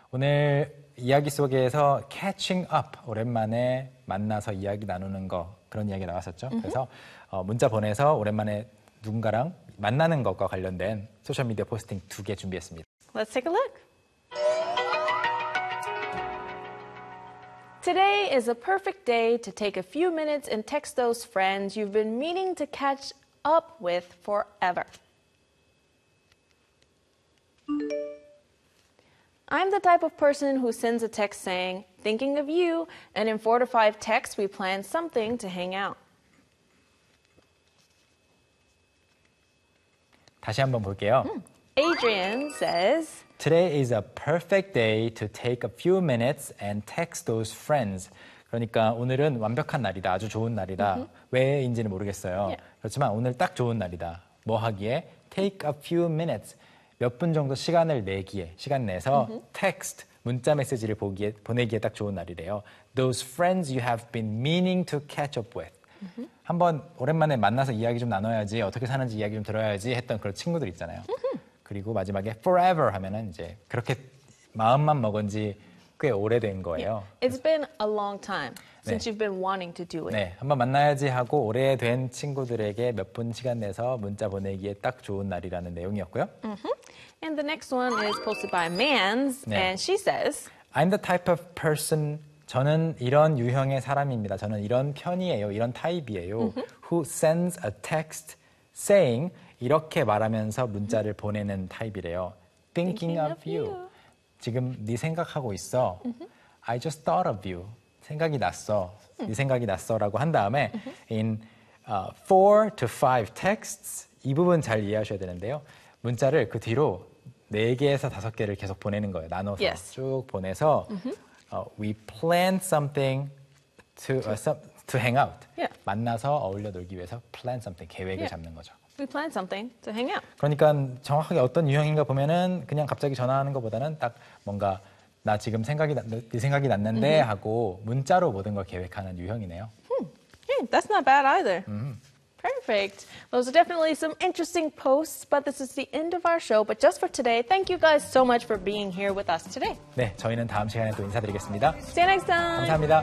오늘 이야기 속에서 catching up, 오랜만에 만나서 이야기 나누는 거, 그런 이야기 나왔었죠. 그래서 문자 보내서 오랜만에 누군가랑 만나는 것과 관련된 소셜미디어 포스팅 2개 준비했습니다. Let's take a look. Today is a perfect day to take a few minutes and text those friends you've been meaning to catch up with forever. I'm the type of person who sends a text saying, thinking of you, and in 4 to 5 texts we plan something to hang out. 다시 한번 볼게요. Adrian says, Today is a perfect day to take a few minutes and text those friends. 그러니까 오늘은 완벽한 날이다, 아주 좋은 날이다. 왜인지는 모르겠어요. Yeah. 그렇지만 오늘 딱 좋은 날이다. 뭐 하기에? Take a few minutes. 몇 분 정도 시간을 내기에, 시간 내서 text, 문자 메시지를 보내기에 딱 좋은 날이래요. Those friends you have been meaning to catch up with. 한번 오랜만에 만나서 이야기 좀 나눠야지, 어떻게 사는지 이야기 좀 들어야지 했던 그런 친구들 있잖아요. 그리고 마지막에 forever 하면은 이제 그렇게 마음만 먹은 지 꽤 오래된 거예요. It's been a long time since you've been wanting to do it. 네, 한번 만나야지 하고 오래된 친구들에게 몇 분 시간 내서 문자 보내기에 딱 좋은 날이라는 내용이었고요. And the next one is posted by Mans, 네. and she says, I'm the type of person, 저는 이런 유형의 사람입니다. 저는 이런 편이에요. 이런 타입이에요. Who sends a text saying, 이렇게 말하면서 문자를 보내는 타입이래요. Thinking of you. 지금 네 생각하고 있어. I just thought of you. 생각이 났어. 네 생각이 났어라고 한 다음에 in 4 to 5 texts, 이 부분 잘 이해하셔야 되는데요. 문자를 그 뒤로 4개에서 5개를 계속 보내는 거예요. 나눠서 Yes. 쭉 보내서 we plan something to hang out. Yeah. 만나서 어울려 놀기 위해서 plan something, 계획을 Yeah. 잡는 거죠. we plan something to hang out. 그러니까 정확하게 어떤 유형인가 보면은 그냥 갑자기 전화하는 것보다는 딱 뭔가 나 지금 네 생각이 났는데 하고 문자로 모든 걸 계획하는 유형이네요. Hey, that's not bad either. Perfect. Those are definitely some interesting posts, but this is the end of our show. But just for today, thank you guys so much for being here with us today. 네, 저희는 다음 시간에 또 인사드리겠습니다. See you next time. 감사합니다.